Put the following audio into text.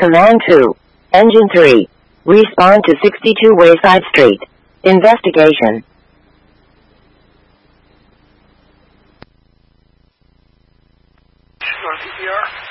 Command 2. Engine 3. Respond to 62 Wayside Street. Investigation. You on CPR?